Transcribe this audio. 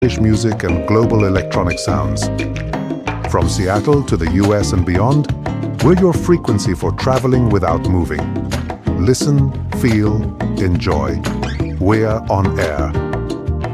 music and global electronic sounds. From Seattle to the US and beyond, we're your frequency for traveling without moving. Listen, feel, enjoy. We're on air.